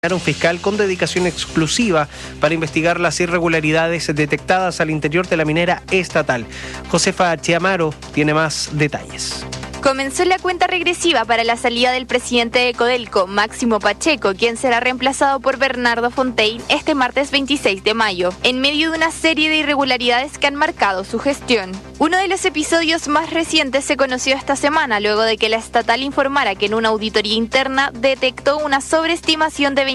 un fiscal con dedicación exclusiva para investigar las irregularidades detectadas al interior de la minera estatal. Josefa Chiamaro tiene más detalles. Comenzó la cuenta regresiva para la salida del presidente de Codelco, Máximo Pacheco, quien será reemplazado por Bernardo Fontaine este martes 26 de mayo, en medio de una serie de irregularidades que han marcado su gestión. Uno de los episodios más recientes se conoció esta semana, luego de que la estatal informara que en una auditoría interna detectó una sobreestimación de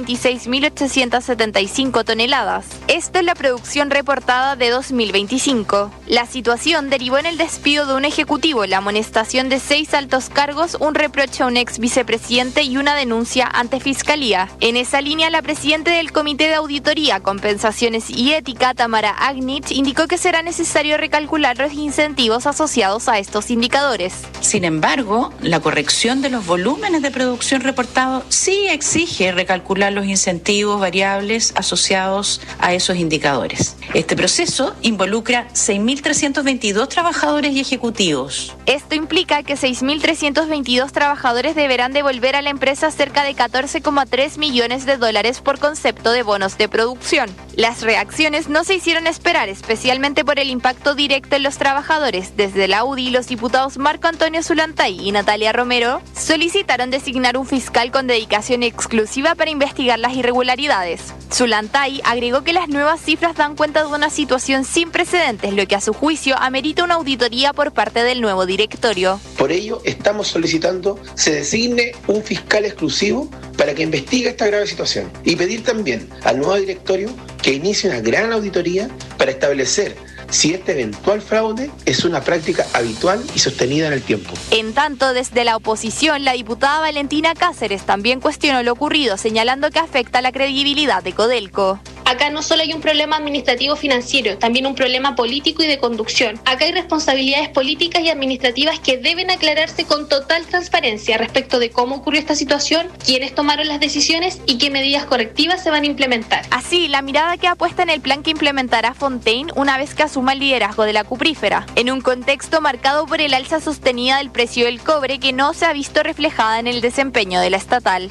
26.875 toneladas. Esto es la producción reportada de 2025. La situación derivó en el despido de un ejecutivo, la amonestación de 6 altos cargos, un reproche a un ex vicepresidente y una denuncia ante Fiscalía. En esa línea, la presidenta del Comité de Auditoría, Compensaciones y Ética, Tamara Agnich, indicó que será necesario recalcular los incentivos asociados a estos indicadores. Sin embargo, la corrección de los volúmenes de producción reportados sí exige recalcular los incentivos variables asociados a esos indicadores. Este proceso involucra 6.322 trabajadores y ejecutivos. Esto implica que 6.322 trabajadores deberán devolver a la empresa cerca de $14,3 millones por concepto de bonos de producción. Las reacciones no se hicieron esperar, especialmente por el impacto directo en los trabajadores. Desde la UDI, los diputados Marco Antonio Zulantay y Natalia Romero solicitaron designar un fiscal con dedicación exclusiva para investigar las irregularidades. Zulantay agregó que las nuevas cifras dan cuenta de una situación sin precedentes, lo que a su juicio amerita una auditoría por parte del nuevo directorio. Por ello, estamos solicitando se designe un fiscal exclusivo para que investigue esta grave situación y pedir también al nuevo directorio que inicie una gran auditoría para establecer si este eventual fraude es una práctica habitual y sostenida en el tiempo. En tanto, desde la oposición, la diputada Valentina Cáceres también cuestionó lo ocurrido, señalando que afecta la credibilidad de Codelco. Acá no solo hay un problema administrativo financiero, también un problema político y de conducción. Acá hay responsabilidades políticas y administrativas que deben aclararse con total transparencia respecto de cómo ocurrió esta situación, quiénes tomaron las decisiones y qué medidas correctivas se van a implementar. Así, la mirada queda puesta en el plan que implementará Fontaine una vez que asuma el liderazgo de la cuprífera, en un contexto marcado por el alza sostenida del precio del cobre que no se ha visto reflejada en el desempeño de la estatal.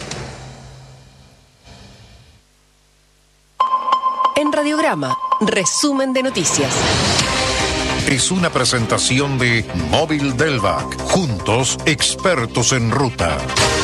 En Radiograma, resumen de noticias. Es una presentación de Móvil Delvac. Juntos, expertos en ruta.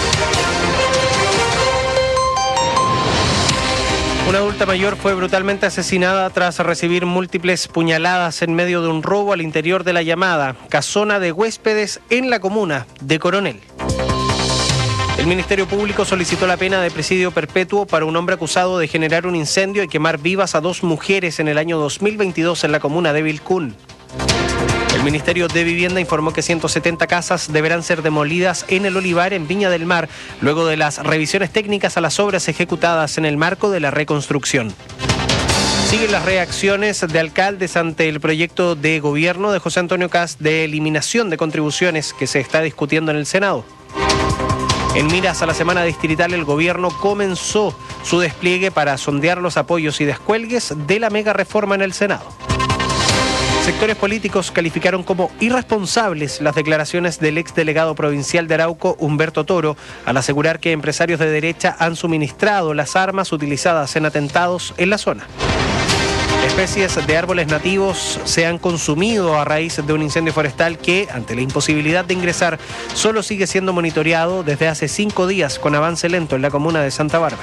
Una adulta mayor fue brutalmente asesinada tras recibir múltiples puñaladas en medio de un robo al interior de la llamada Casona de Huéspedes en la comuna de Coronel. El Ministerio Público solicitó la pena de presidio perpetuo para un hombre acusado de generar un incendio y quemar vivas a 2 mujeres en el año 2022 en la comuna de Vilcún. El Ministerio de Vivienda informó que 170 casas deberán ser demolidas en el Olivar, en Viña del Mar, luego de las revisiones técnicas a las obras ejecutadas en el marco de la reconstrucción. Siguen las reacciones de alcaldes ante el proyecto de gobierno de José Antonio Kast de eliminación de contribuciones que se está discutiendo en el Senado. En miras a la semana distrital, el gobierno comenzó su despliegue para sondear los apoyos y descuelgues de la mega reforma en el Senado. Sectores políticos calificaron como irresponsables las declaraciones del exdelegado provincial de Arauco, Humberto Toro, al asegurar que empresarios de derecha han suministrado las armas utilizadas en atentados en la zona. Especies de árboles nativos se han consumido a raíz de un incendio forestal que, ante la imposibilidad de ingresar, solo sigue siendo monitoreado desde hace 5 días con avance lento en la comuna de Santa Bárbara.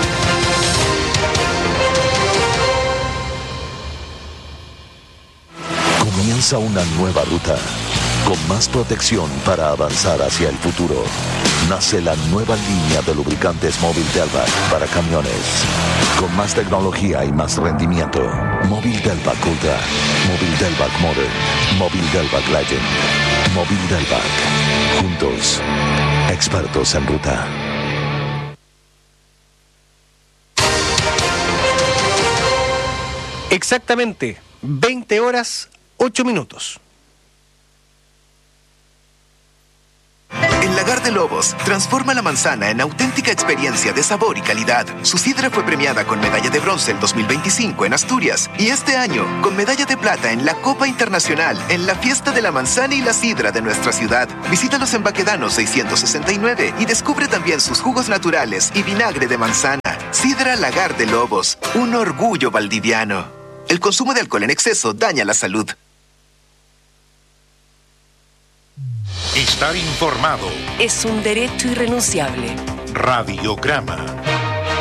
Comienza una nueva ruta, con más protección para avanzar hacia el futuro. Nace la nueva línea de lubricantes Móvil Delvac para camiones. Con más tecnología y más rendimiento. Móvil Delvac Ultra, Móvil Delvac Modern, Móvil Delvac Legend, Móvil Delvac. Juntos, expertos en ruta. Exactamente, 20 horas, 8 minutos. En la Lagar de Lobos transforma la manzana en auténtica experiencia de sabor y calidad. Su sidra fue premiada con medalla de bronce el 2025 en Asturias y este año con medalla de plata en la Copa Internacional en la Fiesta de la Manzana y la Sidra de nuestra ciudad. Visítalos en Baquedano 669 y descubre también sus jugos naturales y vinagre de manzana. Sidra Lagar de Lobos, un orgullo valdiviano. El consumo de alcohol en exceso daña la salud. Estar informado Es un derecho irrenunciable. Radiograma.